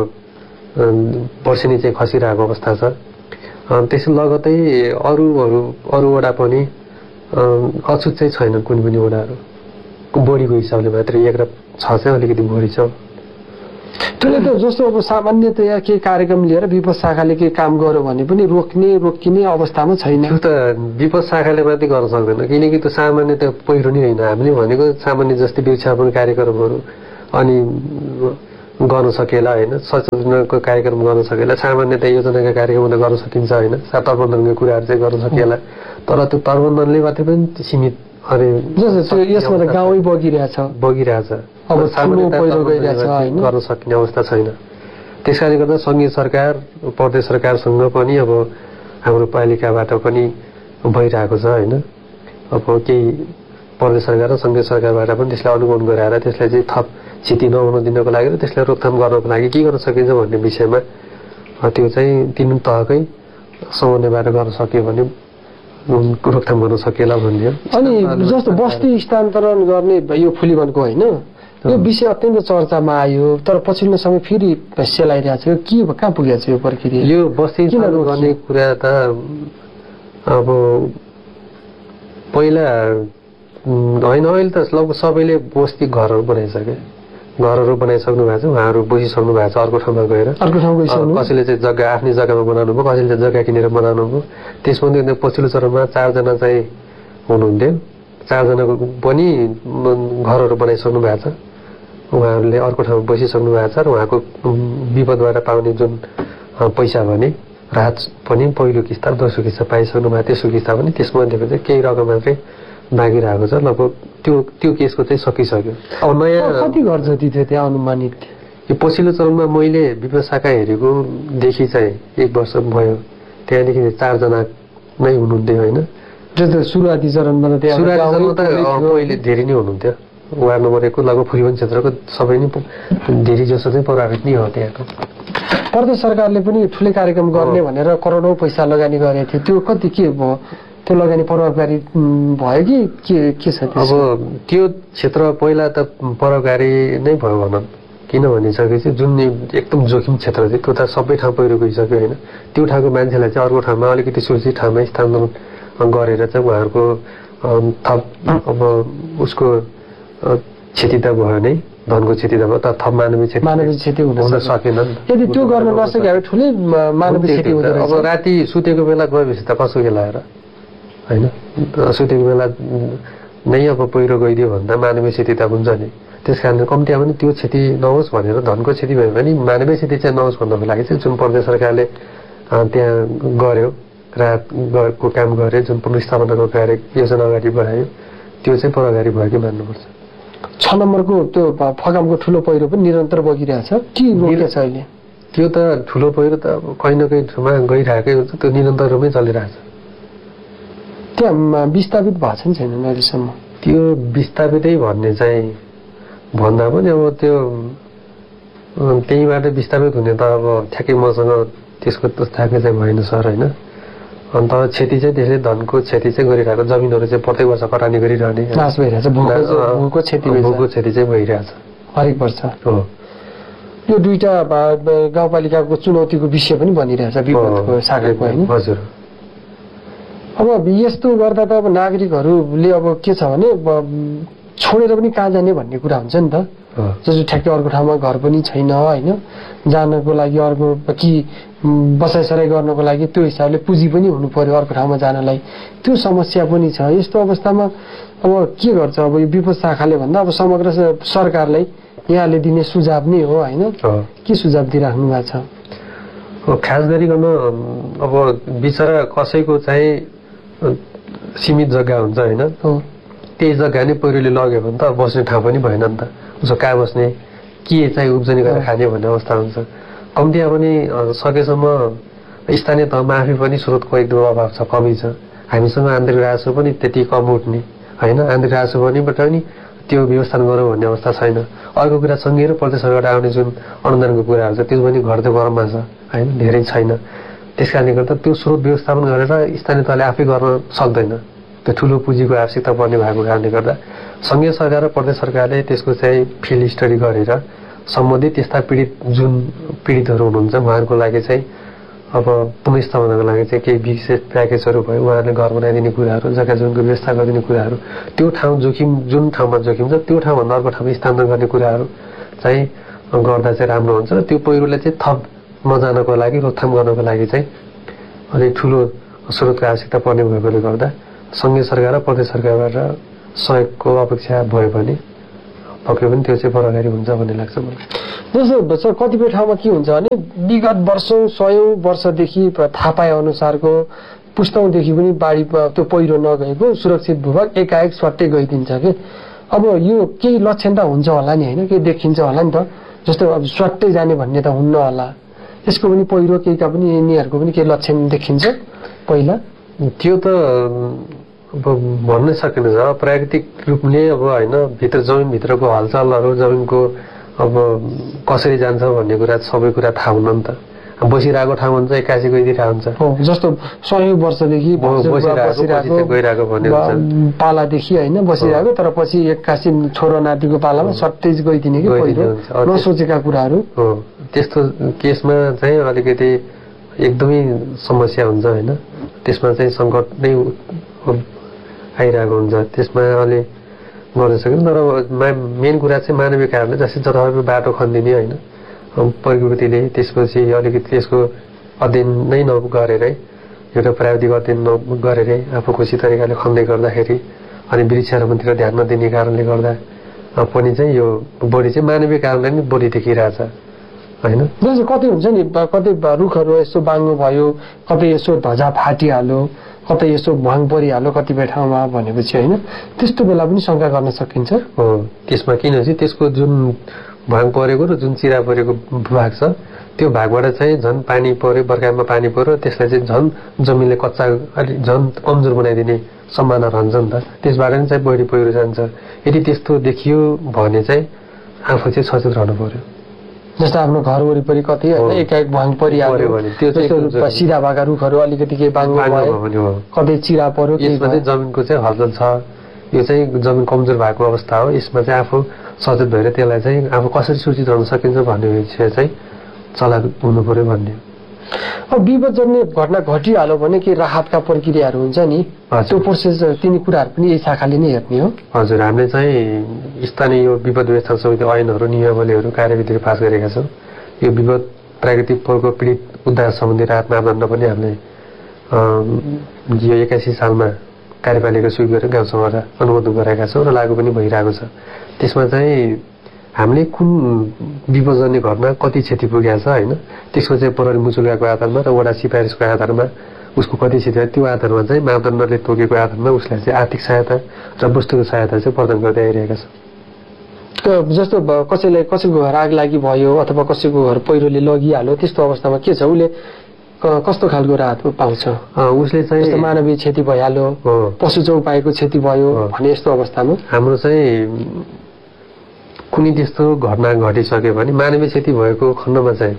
वर्षेनी चाहिँ खसिरहेको अवस्था छ। त्यसै लगतै अरू अरू अरू वडा पनि अछुत चाहिँ छैनन् कुनै पनि वडाहरू बढीको हिसाबले मात्रै एक र छ चाहिँ अलिकति बढी छ। त्यसले त जस्तो अब सामान्यतया केही कार्यक्रम लिएर विपद शाखाले केही काम गर्यो भने पनि रोक्ने रोकिने अवस्थामा छैन। त्यो त विपद शाखाले मात्रै गर्न सक्दैन किनकि त्यो सामान्य त पहिरो नै होइन। हामीले भनेको सामान्य जस्तै वृक्षारोपण कार्यक्रमहरू अनि गर्न सकेला होइन, सचेतनको कार्यक्रम गर्न सकेला, सामान्यतया योजनाका कार्यक्रम त गर्न सकिन्छ होइन, तर्पणको कुराहरू चाहिँ गर्न सकिएला। तर त्यो तर्पणले मात्रै पनि सीमित अरे यसमा त गाउँै बगिरहेछ बगिरहेछ अब पहिरो गइरहेछ होइन, गर्न सकिने अवस्था छैन। त्यस कारणले गर्दा सङ्घीय सरकार प्रदेश सरकारसँग पनि अब हाम्रो पालिकाबाट पनि भइरहेको छ होइन। अब केही प्रदेश सरकार र सङ्घीय सरकारबाट पनि त्यसलाई अनुगमन गराएर त्यसलाई चाहिँ थप क्षति नहुन दिनको लागि र त्यसलाई रोकथाम गर्नको लागि के गर्न सकिन्छ भन्ने विषयमा त्यो चाहिँ तिन तहकै समन्वयबाट गर्न सक्यो भने रोकथाम गर्न सकेला भन्ने। अनि जस्तो बस्ती स्थानान्तरण गर्ने यो फुलीवनको होइन, यो विषय अत्यन्त चर्चामा आयो तर पछिल्लो समय फेरि सेलाइरहेको छ, के कहाँ पुगेको छ यो प्रक्रिया? यो बस्ती गर्ने कुरा त अब पहिला होइन, अहिले त लगभग सबैले बस्ती घरहरू बनाइसके, घरहरू बनाइसक्नु भएको छ, उहाँहरू बसिसक्नु भएको छ अर्को ठाउँमा गएर। अर्को ठाउँ गइसक्नु, कसैले चाहिँ जग्गा आफ्नै जग्गामा बनाउनु भयो, कसैले चाहिँ जग्गा किनेर बनाउनु भयो। त्यसमध्ये पछिल्लो चरणमा चारजना चाहिँ हुनुहुन्थ्यो, चारजनाको पनि घरहरू बनाइसक्नु भएको छ, उहाँहरूले अर्को ठाउँमा बसिसक्नु भएको छ र उहाँको विपदबाट पाउने जुन पैसा भने राहत पनि पहिलो किस्ता दोस्रो किस्ता पाइसक्नु भएको, तेस्रो किस्ता पनि त्यसमध्येको चाहिँ केही रकम मात्रै बाँकी रहेको छ, लगभग त्यो त्यो केसको चाहिँ सकिसक्यो। अब नयाँ कति घर जति थियो त्यहाँ अनुमानित? यो पछिल्लो चरणमा मैले विपद शाखा हेरेकोदेखि चाहिँ एक वर्ष भयो, त्यहाँदेखि चारजना नै हुनुहुन्थ्यो होइन। जस्तो सुरुवाती चरणमा त त्यहाँ सुरुवाती चरणमा त पहिले धेरै नै हुनुहुन्थ्यो, वार्ड नम्बर एकको लगभग फुलीवन क्षेत्रको सबै नै धेरै जसो चाहिँ प्रभावित नै हो त्यहाँको। प्रदेश सरकारले पनि ठुलै कार्यक्रम गर्ने भनेर करोडौँ पैसा लगानी गरेको थियो, त्यो कति के भयो? त्यो लगानी प्रभावकारी भयो कि के के छ? अब त्यो क्षेत्र पहिला त प्रभावकारी नै भयो भनौँ, किन भनिसकेपछि जुन एकदम जोखिम क्षेत्र थियो त्यो त सबै ठाउँ पहिरो गइसक्यो होइन। त्यो ठाउँको मान्छेलाई चाहिँ अर्को ठाउँमा अलिकति सुरक्षित ठाउँमा स्थानान्तरण गरेर चाहिँ उहाँहरूको थप अब उसको क्षति त भयो नै, धनको क्षति त भयो, तर थप मानवीय क्षति मानवीय क्षति हुन सकेन। यदि त्यो गर्न नसके भए ठुलै मानवीय क्षति हुँदो रहेछ। अब राति सुतेको बेला गएपछि त कसो के लगाएर होइन, सुतेको बेला नै अब पहिरो गइदियो भन्दा मानवीय क्षति त हुन्छ नि। त्यस कारण कम्तीमा पनि त्यो क्षति नहोस् भनेर धनको क्षति भयो भने मानवीय क्षति चाहिँ नहोस् भन्नको लागि चाहिँ जुन प्रदेश सरकारले त्यहाँ गर्यो, राहतको काम गरे, जुन पुनर्स्थापनाको कार्य योजना अगाडि बढायो, त्यो चाहिँ प्रभावकारी भयो कि मान्नुपर्छ। छ नम्बरको त्यो फकामको ठुलो पहिरो पनि निरन्तर बगिरहेछ, के रोकेको छ अहिले? त्यो त ठुलो पहिरो त कहीँ न कहीँ ठाउँमा गइरहेकै हुन्छ, त्यो निरन्तर रूपमै चलिरहेछ। त्यहाँ विस्थापित भएको छ नि छैन अहिलेसम्म? त्यो विस्थापितै भन्ने चाहिँ भन्दा पनि अब त्यो त्यहीँबाट विस्थापित हुने त अब ठ्याक्कै मसँग त्यसको थाहा चाहिँ भएन सर होइन। अन्त क्षति चाहिँ त्यसले धनको क्षति चाहिँ गरिरहेको, जमिनहरू चाहिँ प्रत्येक वर्ष कटानी गरिरहने नाश भइरहेछ, भूको क्षति भूको क्षति चाहिँ भइरहेछ हरेक वर्ष। हो, यो दुईटा गाउँपालिकाको चुनौतीको विषय पनि बनिरहेछ विपदको शाखाको होइन। हजुर। अब यस्तो गर्दा त अब नागरिकहरूले अब के छ भने छोडेर पनि कहाँ जाने भन्ने कुरा हुन्छ नि त। जस्तो ठ्याक्कै अर्को ठाउँमा घर पनि छैन होइन, जानको लागि अर्को कि बसाइसराई गर्नको लागि त्यो हिसाबले पुँजी पनि हुनु पर्यो अर्को ठाउँमा जानलाई, त्यो समस्या पनि छ। यस्तो अवस्थामा अब के गर्छ? अब यो विपद शाखाले भन्दा अब समग्र सरकारलाई यहाँले दिने सुझाव नै हो होइन, के सुझाव दिइराख्नु भएको छ? खास गरिकन अब बिचरा कसैको चाहिँ सीमित जग्गा हुन्छ होइन, त्यही जग्गा नै पहिरोले लग्यो भने त बस्ने ठाउँ पनि भएन नि त, उसको कहाँ बस्ने, के चाहिँ उब्जनी गरेर खाने भन्ने अवस्था हुन्छ। कम्तीमा पनि सकेसम्म स्थानीय तहमा आफै पनि स्रोतको एकदम अभाव छ, कमी छ। हामीसँग आन्तरिक राजस्व पनि त्यति कम उठ्ने होइन, आन्तरिक राजस्व पनिबाट पनि त्यो व्यवस्थापन गरौँ भन्ने अवस्था छैन। अर्को कुरा सङ्घीय र प्रदेश सरकारबाट आउने जुन अनुदानको कुराहरू छ त्यो पनि घट्दो क्रममा छ होइन, धेरै छैन। त्यस कारणले गर्दा त्यो स्रोत व्यवस्थापन गरेर स्थानीय तहले आफै गर्न सक्दैन, त्यो ठुलो पुँजीको आवश्यकता पर्ने भएको कारणले गर्दा सङ्घीय सरकार र प्रदेश सरकारले त्यसको चाहिँ फिल्ड स्टडी गरेर सम्बन्धित त्यस्ता पीडित जुन पीडितहरू हुनुहुन्छ उहाँहरूको लागि चाहिँ अब पुनर्स्थापनाको लागि चाहिँ केही विशेष प्याकेजहरू भयो, उहाँहरूले घर बनाइदिने कुराहरू, जग्गा जमिनको व्यवस्था गरिदिने कुराहरू, त्यो ठाउँ जोखिम जुन ठाउँमा जोखिम छ त्यो ठाउँभन्दा अर्को ठाउँमा स्थानान्तरण गर्ने कुराहरू चाहिँ गर्दा चाहिँ राम्रो हुन्छ र त्यो पहिरोले चाहिँ थप नजानको लागि रोकथाम गर्नको लागि चाहिँ अलिक ठुलो स्रोतको आवश्यकता पर्ने भएकोले गर्दा सङ्घीय सरकार र प्रदेश सरकारबाट सहयोगको अपेक्षा भयो भने पक्कै पनि त्यो चाहिँ प्रभावकारी हुन्छ भन्ने लाग्छ मलाई। जस्तो सर कतिपय ठाउँमा के हुन्छ भने विगत वर्षौँ सयौँ वर्षदेखि थाहा पाए अनुसारको पुस्तौँदेखि पनि बाढी त्यो पहिरो नगएको सुरक्षित भूभाग एकाएक स्वाट्टै गइदिन्छ कि अब यो केही लक्षण त हुन्छ होला नि होइन, केही देखिन्छ होला नि त, जस्तो अब स्वाट्टै जाने भन्ने त हुन्न होला, यसको पनि पहिरो केहीका पनि यिनीहरूको पनि केही लक्षण देखिन्छ पहिला? त्यो त अब भन्नै सकिन्छ, प्राकृतिक रूपले अब होइन भित्र जमिनभित्रको हलचलहरू जमिनको अब कसरी जान्छ भन्ने कुरा सबै कुरा थाहा हुन्न नि त। बसिरहेको ठाउँमा हुन्छ एक्कासी गइदिरहेको हुन्छ, जस्तो सयौँ वर्षदेखि गइरहेको भन्ने पालादेखि होइन बसिरहेको, तर पछि एक्कासी छोरो नातिको पालामा सट्टै गइदिने कि पहिरो नसोचेका कुराहरू हो। त्यस्तो केसमा चाहिँ अलिकति एकदमै समस्या हुन्छ होइन, त्यसमा चाहिँ सङ्कट नै आइरहेको हुन्छ, त्यसमा अलि गर्न सकिन्छ। तर मेन कुरा चाहिँ मानवीय कारणले जस्तै जताभावी बाटो खनिदिने होइन प्रकृतिले, त्यसपछि अलिकति त्यसको अध्ययन नै नगरेरै एउटा प्राविधिक अध्ययन नगरेरै आफू खुसी तरिकाले खन्दै गर्दाखेरि अनि वृक्षारोपणतिर ध्यान नदिने कारणले गर्दा पनि चाहिँ यो बढी चाहिँ मानवीय कारणले नै बढी देखिरहेछ होइन। जस्तो कतै हुन्छ नि कतै रुखहरू यसो बाङ्गो भयो, कतै यसो ध्वजा फाटिहाल्यो, कतै यसो भुवाङ परिहाल्यो कतिपय ठाउँमा भनेपछि होइन, त्यस्तो बेला पनि शङ्का गर्न सकिन्छ। हो, त्यसमा किन चाहिँ त्यसको जुन भुवाङ परेको र जुन चिरा परेको भाग छ त्यो भागबाट चाहिँ झन् पानी पर्यो, बर्खामा पानी पर्यो, त्यसलाई चाहिँ झन् जमिनले कच्चा अलिक झन् कमजोर बनाइदिने सम्भावना रहन्छ नि त, त्यसबाट पनि चाहिँ बढी पहिरो जान्छ। यदि त्यस्तो देखियो भने चाहिँ आफू चाहिँ सचेत रहनु पर्यो। जस्तो आफ्नो घर वरिपरि कतै होइन एकाएक भुवाङ परिहाल्यो भने त्यो चाहिँ सिधा भएका रुखहरू अलिकति केही बाङ्गो भयो, कतै चिरा पर्यो, यसमा चाहिँ जमिनको चाहिँ हलचल छ, यो चाहिँ जमिन कमजोर भएको अवस्था हो, यसमा चाहिँ आफू सचेत भएर त्यसलाई चाहिँ आफू कसरी सूचित रहन सकिन्छ भन्ने विषय चाहिँ चलाक हुनु पर्यो भन्ने। अब विपदजन्य घटना घटिहाल्यो भने के राहतका प्रक्रियाहरू हुन्छ नि, त्यो प्रोसेस तिनी कुराहरू पनि यही शाखाले नै हेर्ने हो? हजुर, हामीले चाहिँ स्थानीय यो विपद व्यवस्थापन समिति ऐनहरू नियमावलीहरू कार्यविधिहरू पास गरेका छौँ। यो विपद प्राकृतिक प्रकोप पीडित उद्धार सम्बन्धी राहत मापदण्ड पनि हामीले यो एकासी सालमा कार्यपालिका स्वीकृत गरेर गाउँसभाबाट अनुमोदन गराएका छौँ र लागू पनि भइरहेको छ। त्यसमा चाहिँ हामीले कुन विपदजन्य घटना कति क्षति पुगेको छ होइन, त्यसको चाहिँ प्रहरी मुचुल्काको आधारमा र वडा सिफारिसको आधारमा उसको कति क्षति भयो त्यो आधारमा चाहिँ मापदण्डले तोकेको आधारमा उसलाई चाहिँ आर्थिक सहायता र वस्तुको सहायता चाहिँ प्रदान गर्दै आइरहेका छौँ। जस्तो कसैलाई कसैको घर आग लागि भयो अथवा कसैको घर पहिरोले लगिहाल्यो, त्यस्तो अवस्थामा के छ, उसले कस्तो खालको राहत पाउँछ? उसले चाहिँ मानवीय क्षति भइहाल्यो, पशु चौपाएको क्षति भयो भने यस्तो अवस्थामा हाम्रो चाहिँ कुनै त्यस्तो घटना घटिसक्यो भने मानवीय क्षति भएको खण्डमा चाहिँ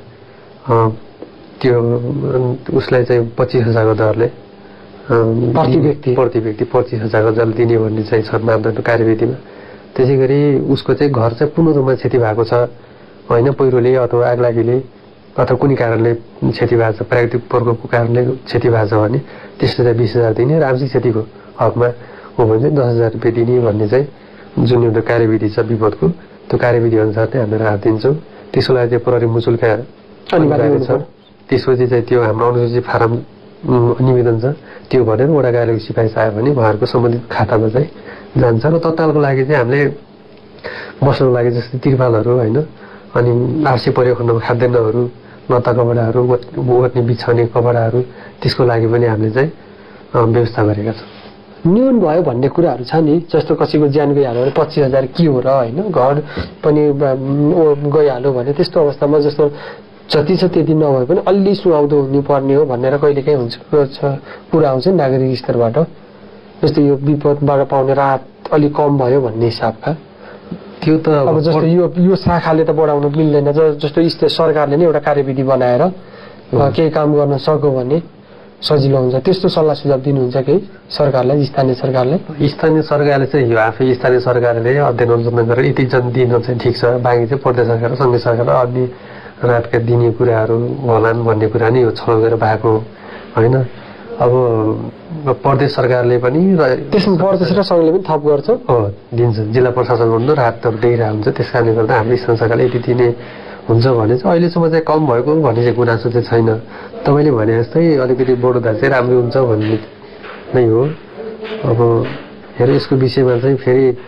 त्यो उसलाई चाहिँ पच्चिस हजारको दरले प्रति व्यक्ति प्रति व्यक्ति पच्चिस हजारको दर दिने भन्ने चाहिँ छ मापदण्ड कार्यविधिमा। त्यसै गरी उसको चाहिँ घर चाहिँ पूर्ण रूपमा क्षति भएको छ होइन, पहिरोले अथवा आगलागीले अथवा कुनै कारणले क्षति भएको छ, प्राकृतिक प्रकोपको कारणले क्षति भएको छ भने त्यसले चाहिँ बिस हजार दिने र आंशिक क्षतिको हकमा हो भने चाहिँ दस हजार रुपियाँ दिने भन्ने चाहिँ जुन एउटा कार्यविधि छ विपदको, त्यो कार्यविधि अनुसार चाहिँ हामीले राहत दिन्छौँ। त्यसको लागि चाहिँ प्रहरी मुचुल्का अनिवार्य छ। त्यसपछि चाहिँ त्यो हाम्रो अनुसूची फारम निवेदन छ, त्यो भनेर वडा कार्यालयको सिफारिस आयो भने उहाँहरूको सम्बन्धित खातामा चाहिँ जान्छ र तत्कालको लागि चाहिँ हामीले बस्नको लागि जस्तै तिरपालहरू होइन, अनि आवश्यक परेको खण्डमा खाद्यान्नहरू, लत्ता कपडाहरू, ओढ्ने बिछाउने कपडाहरू, त्यसको लागि पनि हामीले चाहिँ व्यवस्था गरेका छौँ। न्यून भयो भन्ने कुराहरू छ नि, जस्तो कसैको ज्यान गइहाल्यो भने पच्चिस हजार के हो र होइन, घर पनि गइहाल्यो भने त्यस्तो अवस्थामा जस्तो जति छ त्यति नभए पनि अलि सुहाउँदो हुनुपर्ने हो भनेर कहिलेकाहीँ हुन्छ कुरा आउँछ नागरिक स्तरबाट, जस्तो यो विपदबाट पाउने राहत अलिक कम भयो भन्ने हिसाबका। त्यो त अब जस्तो यो यो शाखाले त बढाउन मिल्दैन, जस्तो सरकारले नै एउटा कार्यविधि बनाएर केही काम गर्न सक्यो भने सजिलो हुन्छ, त्यस्तो सल्लाह सुझाव दिनुहुन्छ केही सरकारलाई, स्थानीय सरकारलाई? स्थानीय सरकारले चाहिँ यो आफै स्थानीय सरकारले अध्ययन अनुसन्धान गरेर यति जन दिन चाहिँ ठिक छ, बाँकी चाहिँ प्रदेश सरकार र सङ्घीय सरकार अन्य राहतका दिने कुराहरू होलान् भन्ने कुरा नै हो छलफल गरेर भएको होइन। अब प्रदेश सरकारले पनि त्यसमा प्रदेश र सङ्घले पनि थप गर्छ हो, दिन्छ, जिल्ला प्रशासन भन्दा राहतहरू दिइरहेको हुन्छ। त्यस कारणले गर्दा हाम्रो स्थानीय सरकारले यति दिने हुन्छ भने चाहिँ अहिलेसम्म चाहिँ कम भएको भन्ने चाहिँ गुनासो चाहिँ छैन। तपाईँले भने जस्तै अलिकति बढोदा चाहिँ राम्रो हुन्छ भन्ने नै हो। अब हेर यसको विषयमा चाहिँ फेरि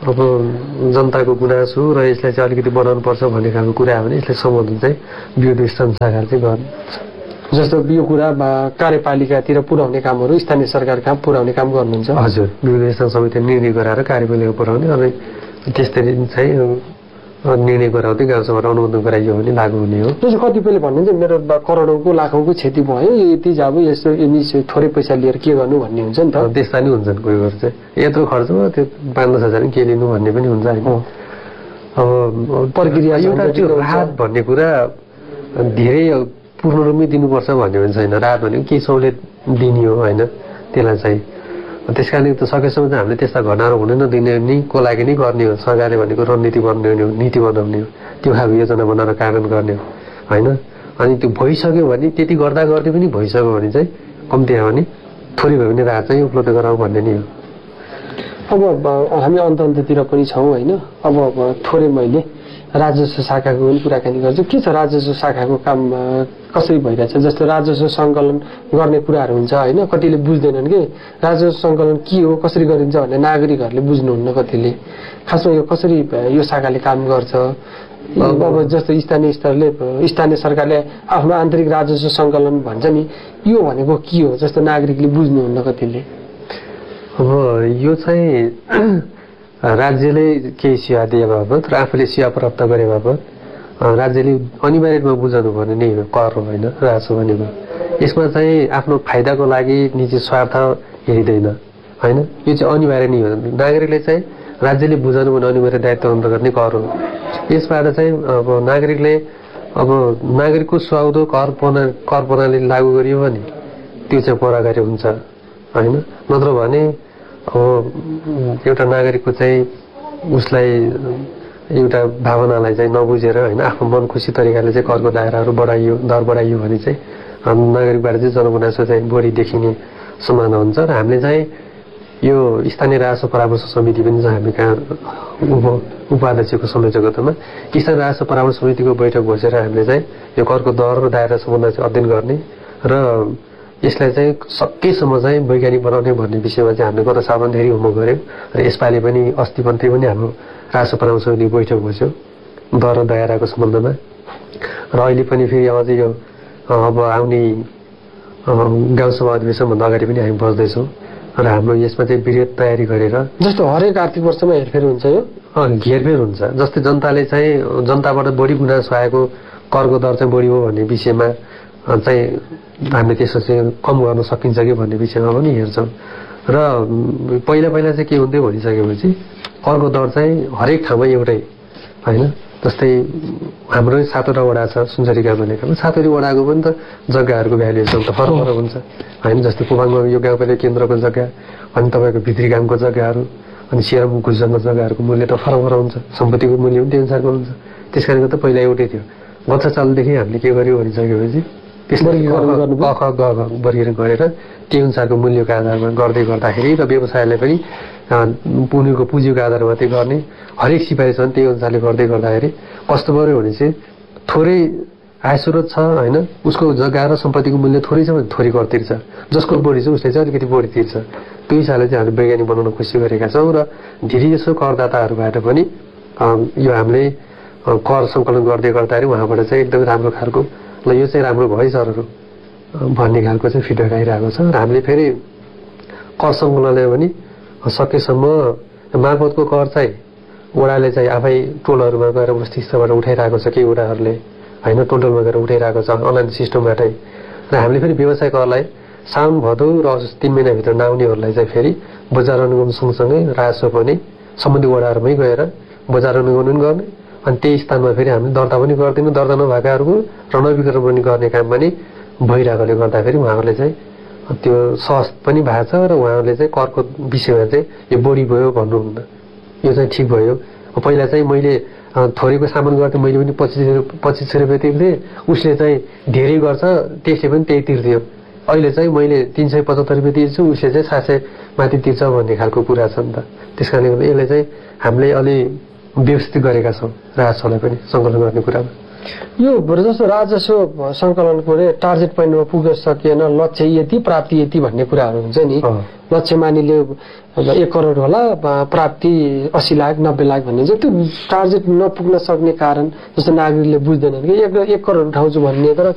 अब जनताको गुनासो र यसलाई चाहिँ अलिकति बनाउनुपर्छ भन्ने खालको कुरा हो भने यसलाई सम्बोधन चाहिँ विगत स्थान सरकार चाहिँ गर्छ। जस्तो यो कुरा कार्यपालिकातिर पुर्याउने कामहरू स्थानीय सरकार कहाँ पुर्याउने काम गर्नुहुन्छ? हजुर, विगत स्थान समितिले निर्णय गराएर कार्यपालिका पुर्याउने अनि त्यस्तरी चाहिँ निर्णय गराउँदै गाउँसभाबाट अनुमोदन गराइयो भने लागू हुने हो। जस्तो कतिपयले भन्नुहुन्छ मेरो करोडौँको लाखौँको क्षति भयो, यति जाबो यसो यति थोरै पैसा लिएर के गर्नु भन्ने हुन्छ नि त। त्यस्ता नि हुन्छन् कोही बेर चाहिँ यत्रो खर्च भयो त्यो पाँच दस हजार के लिनु भन्ने पनि हुन्छ होइन। अब प्रक्रिया एउटा त्यो राहत भन्ने कुरा धेरै पूर्ण रूपमै दिनुपर्छ भन्ने पनि छैन। राहत भनेको के सहुलियत दिने हो होइन, त्यसलाई चाहिँ त्यस कारण त सकेसम्म चाहिँ हामीले त्यस्ता घटनाहरू हुन नदिने नि को लागि नै गर्ने हो। सरकारले भनेको रणनीति बनाउने हो, नीति बनाउने हो, त्यो खालको योजना बनाएर कार्यान्वयन गर्ने हो होइन। अनि त्यो भइसक्यो भने त्यति गर्दा गर्दै पनि भइसक्यो भने चाहिँ कम्ती आयो भने थोरै भए पनि राहत चाहिँ उपलब्ध गराउँ भन्ने नै हो। अब हामी अन्त अन्ततिर पनि छौँ होइन। अब थोरै मैले राजस्व शाखाको पनि कुराकानी गर्छु। के छ राजस्व शाखाको काम कसरी भइरहेछ? जस्तो राजस्व सङ्कलन गर्ने कुराहरू हुन्छ होइन, कतिले बुझ्दैनन् कि राजस्व सङ्कलन के हो, कसरी गरिन्छ भन्ने नागरिकहरूले बुझ्नुहुन्न कतिले। खासमा यो कसरी यो शाखाले काम गर्छ? अब जस्तो स्थानीय स्तरले स्थानीय सरकारले आफ्नो आन्तरिक राजस्व सङ्कलन भन्छ नि, यो भनेको के हो जस्तो नागरिकले बुझ्नुहुन्न कतिले। अब यो चाहिँ राज्यले केही सेवा दिए बापत र आफूले सेवा प्राप्त गरे बापत राज्यले अनिवार्य रूपमा बुझाउनु पर्ने नै हो कर होइन राजस्व भनेको। यसमा चाहिँ आफ्नो फाइदाको लागि निजी स्वार्थ हेरिँदैन होइन, यो चाहिँ अनिवार्य नै हो। नागरिकले चाहिँ राज्यले बुझाउनु पर्ने अनिवार्य दायित्व अन्तर्गत नै कर हो। यसबाट चाहिँ अब नागरिकले अब नागरिकको स्वाउदो कर प्रणाली कर प्रणाली लागू गरियो भने त्यो चाहिँ पराकारी हुन्छ होइन। नत्र भने अब एउटा नागरिकको चाहिँ उसलाई एउटा भावनालाई चाहिँ नबुझेर होइन आफ्नो मन खुसी तरिकाले चाहिँ करको दायराहरू बढाइयो, दर बढाइयो भने चाहिँ नागरिकबाट चाहिँ जनगुनासो चाहिँ बढी देखिने सम्भावना हुन्छ। र हामीले चाहिँ यो स्थानीय राजस्व परामर्श समिति पनि छ हामी कहाँ उप उपाध्यक्षको संयोजकत्वमा स्थानीय राजस्व परामर्श समितिको बैठक बसेर हामीले चाहिँ यो करको दर र दायरा सम्बन्ध चाहिँ अध्ययन गर्ने र यसलाई चाहिँ सकेसम्म चाहिँ वैज्ञानिक बनाउने भन्ने विषयमा चाहिँ हामीले गत सालमा धेरै होमवर्क गऱ्यौँ। र यसपालि पनि अस्ति मात्रै पनि हाम्रो राजस्व परामर्श समितिको बैठक बस्यो दर र दायराको सम्बन्धमा। र अहिले पनि फेरि अझै यो अब आउने गाउँसभा अधिवेशनभन्दा अगाडि पनि हामी बस्दैछौँ र हाम्रो यसमा चाहिँ वृहत तयारी गरेर जस्तो हरेक आर्थिक वर्षमा हेरफेर हुन्छ यो हेरफेर हुन्छ। जस्तै जनताले चाहिँ जनताबाट बढी गुनासो आएको करको दर चाहिँ बढी हो भन्ने विषयमा चाहिँ हामीले त्यसो चाहिँ कम गर्न सकिन्छ कि भन्ने विषयमा पनि हेर्छौँ। र पहिला पहिला चाहिँ के हुन्थ्यो भनिसकेपछि करको दर चाहिँ हरेक ठाउँमा एउटै होइन। जस्तै हाम्रो सातवटा वडा छ सुनसरी गाउँपालिकामा, सातवटा वडाको पनि त जग्गाहरूको भ्यालुएसन त फरक फरक हुन्छ होइन। जस्तै पुबाङमा यो गाउँपालिका केन्द्रको जग्गा अनि तपाईँको भित्री गाउँको जग्गाहरू अनि सेरम गुजरको जग्गाहरूको मूल्य त फरक फरक हुन्छ, सम्पत्तिको मूल्य पनि त्यो अनुसारको हुन्छ। त्यस कारणले त पहिला एउटै थियो। गत सालदेखि हामीले के गर्यो भनिसकेपछि त्यसरी क ख ग घ वर्गीकरण गरेर त्यो अनुसारको मूल्यको आधारमा गर्दै गर्दाखेरि र व्यवसायलाई पनि उनीहरूको पुँजीको आधारमा त्यो गर्ने हरेक सिफारिस पनि त्यही अनुसारले गर्दै गर्दाखेरि कस्तो पऱ्यो भने चाहिँ थोरै आय स्रोत छ होइन, उसको जग्गा र सम्पत्तिको मूल्य थोरै छ भने थोरै कर तिर्छ, जसको बढी छ उसले चाहिँ अलिकति बढी तिर्छ। त्यो हिसाबले चाहिँ हामीले वैज्ञानिक बनाउन कोसिस गरेका छौँ। र धेरै जसो करदाताहरूबाट पनि यो हामीले कर सङ्कलन गर्दै गर्दाखेरि उहाँबाट चाहिँ एकदमै राम्रो खालको ल यो चाहिँ राम्रो भयो सरहरू भन्ने खालको चाहिँ फिडब्याक आइरहेको छ। र हामीले फेरि कर सङ्कलनले पनि सकेसम्म मार्फतको कर चाहिँ वडाले चाहिँ आफै टोलहरूमा गएर बस्ती स्तरबाट उठाइरहेको छ, केही वडाहरूले होइन टोटलमा गएर उठाइरहेको छ अनलाइन सिस्टमबाटै। र हामीले फेरि व्यवसाय करलाई साउन भदौ र तिन महिनाभित्र नआउनेहरूलाई चाहिँ फेरि बजार अनुगमन सँगसँगै राजस्व पनि सम्बन्धित वडाहरूमै गएर बजार अनुगमन पनि गर्ने अनि त्यही स्थानमा फेरि हामीले दर्ता पनि गर्दैनौँ, दर्ता नभएकाहरूको र नवीकरण पनि गर्ने काम पनि भइरहेकोले गर्दाखेरि उहाँहरूले चाहिँ त्यो सहज पनि भएको छ। र उहाँहरूले चाहिँ करको विषयमा चाहिँ यो बढी भयो भन्नुहुन्न, यो चाहिँ ठिक भयो। पहिला चाहिँ मैले थोरैको सामान गर्थेँ, मैले पनि पच्चिस पच्चिस सय रुपियाँ तिर्थेँ, उसले चाहिँ धेरै गर्छ त्यसले पनि त्यही तिर्थ्यो। अहिले चाहिँ मैले तिन सय पचहत्तर रुपियाँ तिर्छु, उसले चाहिँ सात सय माथि तिर्छ भन्ने खालको कुरा छ नि त। त्यस कारणले गर्दा यसले चाहिँ हामीले अलि व्यवस्थित गरेका छौँ राजस्वलाई पनि सङ्कलन गर्ने कुरामा। यो जस्तो राजस्व सङ्कलनको टार्गेट पोइन्टमा पुग्न सकिएन, लक्ष्य यति प्राप्ति यति भन्ने कुराहरू हुन्छ नि। लक्ष्य मानिले एक करोड होला, प्राप्ति अस्सी लाख नब्बे लाख भन्ने चाहिँ त्यो टार्गेट नपुग्न सक्ने कारण जस्तो नागरिकले बुझ्दैनन् कि एक एक करोड उठाउँछु भन्ने तर